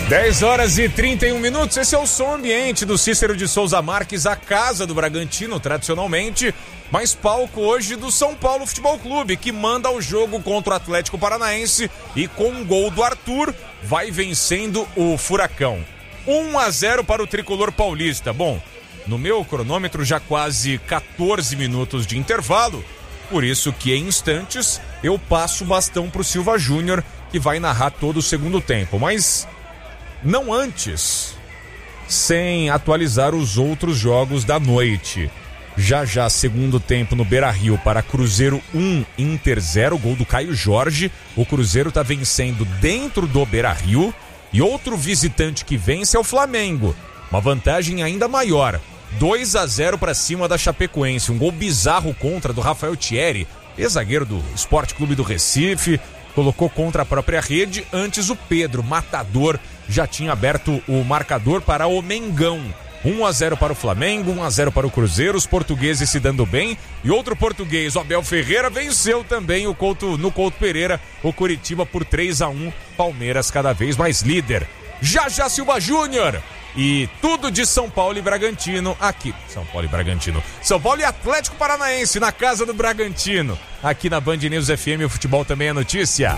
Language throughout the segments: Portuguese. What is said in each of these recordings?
10h31, esse é o som ambiente do Cícero de Souza Marques, a casa do Bragantino, tradicionalmente, mas palco hoje do São Paulo Futebol Clube, que manda o jogo contra o Atlético Paranaense e com um gol do Arthur, vai vencendo o Furacão. 1-0 para o tricolor paulista. Bom, no meu cronômetro já quase 14 minutos de intervalo, por isso que em instantes eu passo o bastão para o Silva Júnior, que vai narrar todo o segundo tempo, mas não antes, sem atualizar os outros jogos da noite. Já segundo tempo no Beira-Rio para Cruzeiro 1, Inter 0, gol do Caio Jorge. O Cruzeiro tá vencendo dentro do Beira-Rio e outro visitante que vence é o Flamengo. Uma vantagem ainda maior, 2-0 para cima da Chapecoense. Um gol bizarro contra do Rafael Thierry, ex-zagueiro do Sport Clube do Recife. Colocou contra a própria rede. Antes o Pedro, matador, já tinha aberto o marcador para o Mengão. 1-0 para o Flamengo, 1-0 para o Cruzeiro, os portugueses se dando bem. E outro português, o Abel Ferreira, venceu também no Couto Pereira, o Coritiba por 3-1. Palmeiras cada vez mais líder. Já Silva Júnior. E tudo de São Paulo e Bragantino aqui. São Paulo e Atlético Paranaense na casa do Bragantino. Aqui na Band News FM, o futebol também é notícia.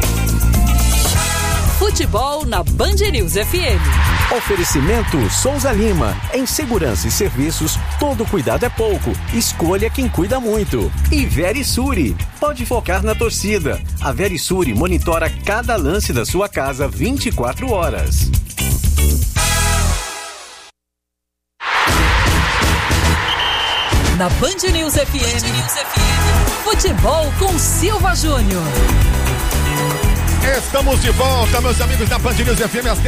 Futebol na Band News FM. Oferecimento Souza Lima. Em segurança e serviços, todo cuidado é pouco. Escolha quem cuida muito. E Verisure. Pode focar na torcida. A Verisure monitora cada lance da sua casa 24 horas. Na Band News FM, futebol com Silva Júnior. Estamos de volta, meus amigos da Band News FM, às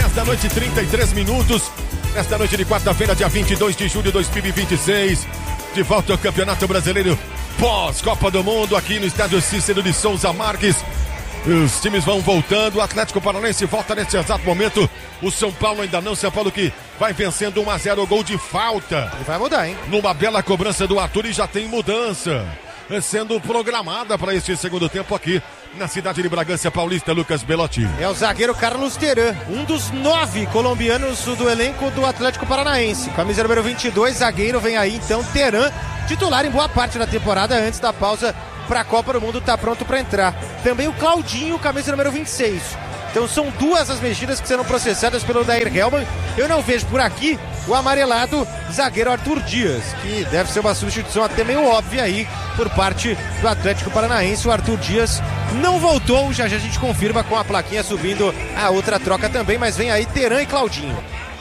10h33. Nesta noite de quarta-feira, dia 22 de julho de 2026. De volta ao Campeonato Brasileiro pós-Copa do Mundo, aqui no estádio Cícero de Souza Marques. Os times vão voltando, o Atlético Paranaense volta nesse exato momento. O São Paulo ainda não, São Paulo que vai vencendo 1-0, gol de falta. Ele vai mudar, hein? Numa bela cobrança do Arthur e já tem mudança sendo programada para este segundo tempo aqui na cidade de Bragança Paulista, Lucas Belotti. É o zagueiro Carlos Teran, um dos 9 colombianos do elenco do Atlético Paranaense. Camisa número 22, zagueiro, vem aí então Teran, titular em boa parte da temporada antes da pausa para a Copa do Mundo, tá pronto para entrar. Também o Claudinho, camisa número 26. Então são duas as mexidas que serão processadas pelo Odair Hellmann. Eu não vejo por aqui o amarelado zagueiro Arthur Dias, que deve ser uma substituição até meio óbvia aí por parte do Atlético Paranaense. O Arthur Dias não voltou, já a gente confirma com a plaquinha subindo a outra troca também, mas vem aí Teran e Claudinho.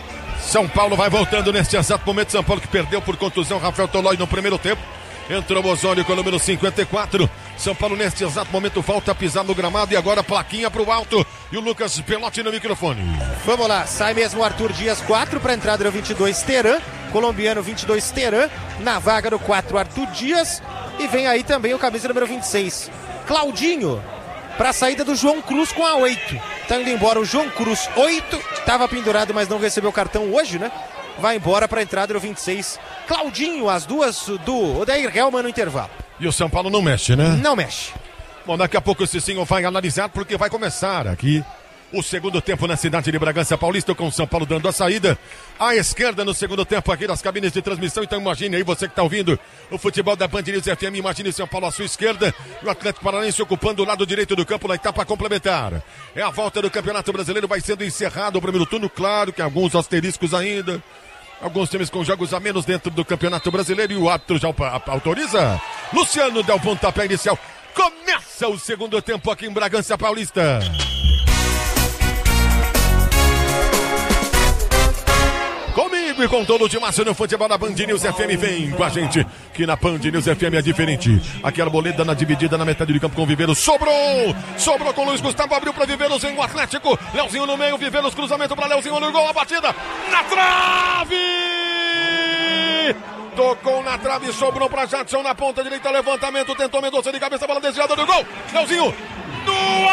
São Paulo vai voltando neste exato momento. São Paulo que perdeu por contusão Rafael Tolói no primeiro tempo. Entrou o Osório com o número 54. São Paulo neste exato momento volta a pisar no gramado e agora plaquinha pro alto. E o Lucas Belotti no microfone. Vamos lá, sai mesmo o Arthur Dias, 4 para a entrada do 22 Teran. Colombiano 22 Teran. Na vaga do 4 Arthur Dias. E vem aí também o camisa número 26 Claudinho para a saída do João Cruz com a 8. Tá indo embora o João Cruz, 8. Estava pendurado, mas não recebeu cartão hoje, né? Vai embora para a entrada do 26 Claudinho, as duas do Odair Hellmann no intervalo. E o São Paulo não mexe, né? Não mexe. Bom, daqui a pouco o Cicinho vai analisar, porque vai começar aqui o segundo tempo na cidade de Bragança Paulista, com o São Paulo dando a saída à esquerda no segundo tempo aqui das cabines de transmissão. Então imagine aí, você que está ouvindo o futebol da Band News FM, imagine São Paulo à sua esquerda e o Atlético Paranaense ocupando o lado direito do campo na etapa complementar. É a volta do Campeonato Brasileiro, vai sendo encerrado o primeiro turno, claro que alguns asteriscos ainda. Alguns times com jogos a menos dentro do Campeonato Brasileiro e o árbitro já autoriza. Luciano dá o pontapé inicial. Começa o segundo tempo aqui em Bragança Paulista. Comigo e com todo o timaço no futebol da Band News FM. Vem com a gente, que na Band News FM é diferente. Aqui a Arboleda na dividida na metade de campo com o Viveiros. Sobrou com o Luiz Gustavo, abriu para Viveiros em o Atlético. Leozinho no meio, Viveiros, cruzamento para Leozinho no gol, a batida na trave! Tocou na trave, sobrou para Jadson na ponta direita, levantamento, tentou Mendonça de cabeça, bola desviada do gol. Leozinho, do